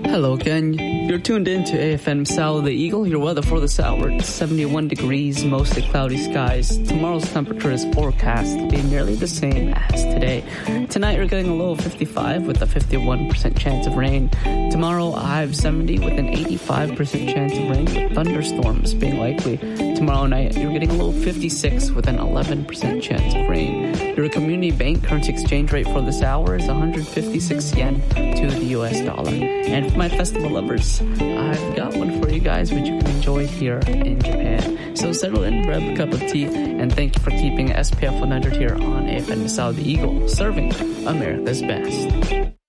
Hello again. You're tuned in to AFM Sal the Eagle. Your weather for this hour, 71 degrees, mostly cloudy skies. Tomorrow's temperature is forecast to be nearly the same as today. Tonight you're getting a low of 55 with a 51% chance of rain. Tomorrow a high of 70 with an 85% chance of rain with thunderstorms being likely. Tomorrow night you're getting a low of 56 with an 11% chance of rain. Your community bank currency exchange rate for this hour is 156 yen to the US dollar. And for my festival lovers, I've got one for you guys which you can enjoy here in Japan. So settle in, grab a cup of tea, and thank you for keeping SPF 100 here on AFM Sal the Eagle, serving America's best.